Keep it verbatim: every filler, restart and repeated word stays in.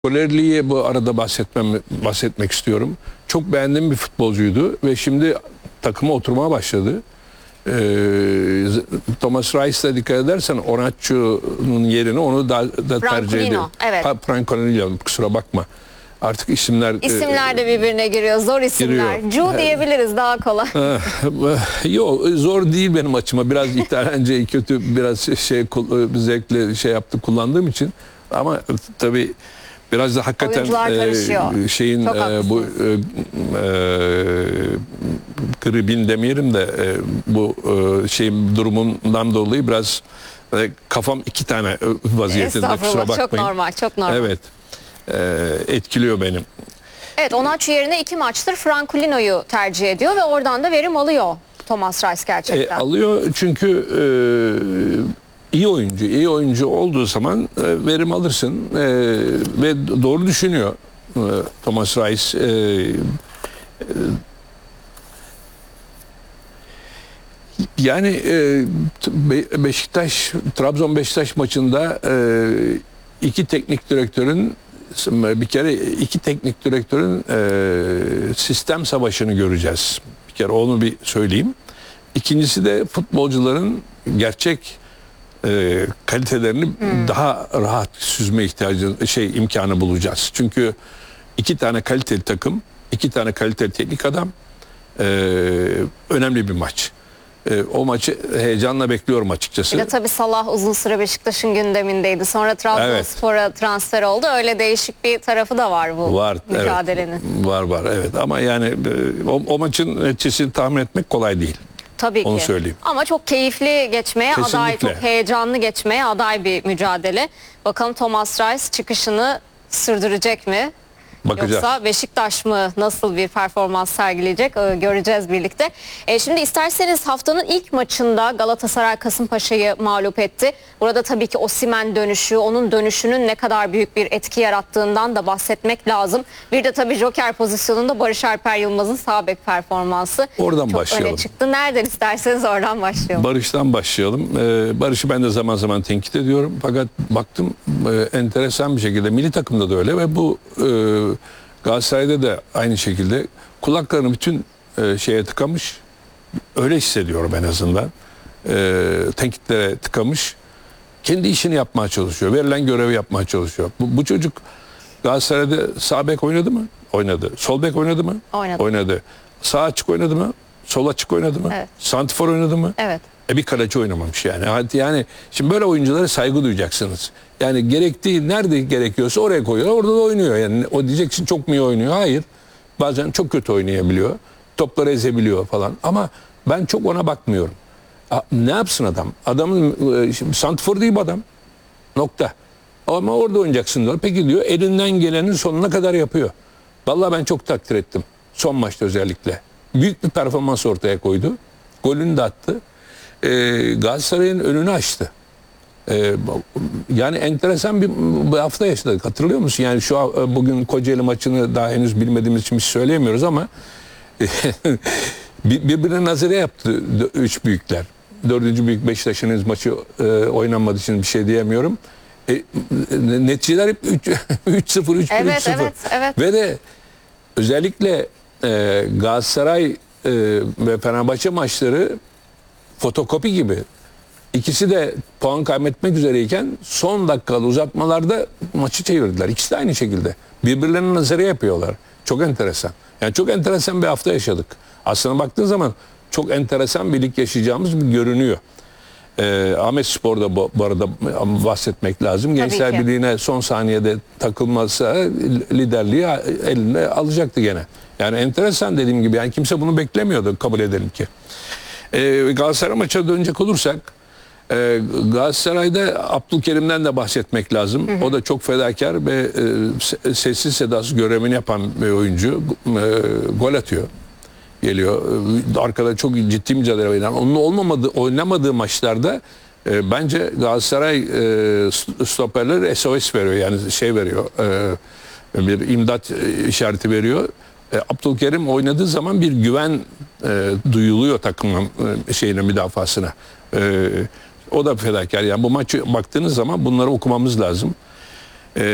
Kolerli'ye bu arada bahsetmem, bahsetmek istiyorum. Çok beğendiğim bir futbolcuydu ve şimdi takıma oturmaya başladı. Ee, Thomas Reis'le dikkat edersen Onaçu'nun yerine onu da, da tercih ediyor. Evet. Francolino, kusura bakma. Artık isimler... İsimler de birbirine giriyor. Zor isimler. Giriyor. Cu diyebiliriz, daha kolay. Yok, zor değil benim açıma. Biraz İtalyancayı kötü, biraz şey zevkle şey yaptı, kullandığım için. Ama tabii biraz da hakikaten e, şeyin e, bu e, e, gribin demeyelim de e, bu e, şeyin durumundan dolayı biraz e, kafam iki tane vaziyetinde, kusura bakmayın. Çok normal, çok normal. Evet. E, etkiliyor benim. Evet, Onaçu yerine iki maçtır Francolino'yu tercih ediyor ve oradan da verim alıyor Thomas Reis gerçekten. E, alıyor çünkü e, iyi oyuncu, iyi oyuncu olduğu zaman e, verim alırsın e, ve doğru düşünüyor e, Thomas Reis. E, e, yani e, Beşiktaş, Trabzon Beşiktaş maçında e, iki teknik direktörün bir kere iki teknik direktörün e, sistem savaşını göreceğiz. Bir kere onu bir söyleyeyim. İkincisi de futbolcuların gerçek e, kalitelerini hmm. daha rahat süzme ihtiyacı şey imkanı bulacağız. Çünkü iki tane kaliteli takım, iki tane kaliteli teknik adam, e, önemli bir maç. E, o maçı heyecanla bekliyorum açıkçası. Bir de tabii Salah uzun süre Beşiktaş'ın gündemindeydi. Sonra Trabzonspor'a evet. transfer oldu. Öyle değişik bir tarafı da var bu var, mücadelenin. Evet. Var var evet, ama yani o, o maçın neticesini tahmin etmek kolay değil. Tabii Onu ki. söyleyeyim. Ama çok keyifli geçmeye Kesinlikle. aday, çok heyecanlı geçmeye aday bir mücadele. Bakalım Thomas Reis çıkışını sürdürecek mi? Bakacağız. Yoksa Beşiktaş mı nasıl bir performans sergileyecek ee, göreceğiz birlikte. E, şimdi isterseniz haftanın ilk maçında Galatasaray Kasımpaşa'yı mağlup etti. Burada tabii ki Osimhen dönüşü, onun dönüşünün ne kadar büyük bir etki yarattığından da bahsetmek lazım. Bir de tabii joker pozisyonunda Barış Alper Yılmaz'ın sağ bek performansı oradan çok başlayalım. öne çıktı. Nereden isterseniz oradan başlayalım. Barış'tan başlayalım. Ee, Barış'ı ben de zaman zaman tenkit ediyorum. Fakat baktım e, enteresan bir şekilde milli takımda da öyle ve bu e, Galatasaray'da da aynı şekilde kulaklarını bütün e, şeye tıkamış. Öyle hissediyorum en azından. E, tenkitlere tıkamış. Kendi işini yapmaya çalışıyor. Verilen görevi yapmaya çalışıyor. Bu, bu çocuk Galatasaray'da sağ bek oynadı mı? Oynadı. Sol bek oynadı mı? Oynadı. Oynadı. Sağ açık oynadı mı? Sol açık oynadı mı? Evet. Santifor oynadı mı? Evet. E bir kaleci oynamamış yani. Yani şimdi böyle oyunculara saygı duyacaksınız. Yani gerektiği nerede gerekiyorsa oraya koyuyor. Orada da oynuyor. Yani o diyeceksin çok mu iyi oynuyor? Hayır. Bazen çok kötü oynayabiliyor. Topları ezebiliyor falan. Ama ben çok ona bakmıyorum. Ne yapsın adam? Adamın santifor değil bu adam. Nokta. Ama orada oynayacaksın diyor. Peki diyor, elinden gelenin sonuna kadar yapıyor. Vallahi ben çok takdir ettim. Son maçta özellikle. Büyük bir performans ortaya koydu. Golünü de attı. Ee, Galatasaray'ın önünü açtı. Ee, yani enteresan bir, bir hafta yaşadık. Hatırlıyor musun? Yani şu an, bugün Kocaeli maçını daha henüz bilmediğimiz için bir şey söyleyemiyoruz ama birbirine nazire yaptı üç büyükler. Dördüncü büyük Beşiktaş'ın henüz maçı e, oynanmadığı için bir şey diyemiyorum. E, neticeler hep üç sıfır, üç bir, evet, üç sıfır. Evet, evet. Ve de özellikle e, Galatasaray e, ve Fenerbahçe maçları fotokopi gibi. İkisi de puan kaybetmek üzereyken son dakikalı uzatmalarda maçı çevirdiler. İkisi de aynı şekilde. Birbirlerine nazarı yapıyorlar. Çok enteresan. Yani çok enteresan bir hafta yaşadık. Aslına baktığın zaman çok enteresan bir lig yaşayacağımız bir görünüyor. Ee, Ahmet Spor'da bu, bu arada bahsetmek lazım. Gençler Birliği'ne son saniyede takılmazsa liderliği eline alacaktı gene. Yani enteresan, dediğim gibi. Yani kimse bunu beklemiyordu, kabul edelim ki. Ee, Galatasaray maçına dönecek olursak, e, Galatasaray'da Abdülkerim'den de bahsetmek lazım. Hı hı. O da çok fedakar ve e, sessiz sedasız görevini yapan bir oyuncu. E, gol atıyor. Geliyor. Arkada çok ciddi mücadele veriyor. Onun olmamadığı, oynamadığı maçlarda e, bence Galatasaray e, stoperler S O S veriyor. Yani şey veriyor. E, bir imdat işareti veriyor. E, Abdülkerim oynadığı zaman bir güven e, duyuluyor takımın e, şeyine, müdafasına. E, o da fedakar. Yani bu maçı baktığınız zaman bunları okumamız lazım.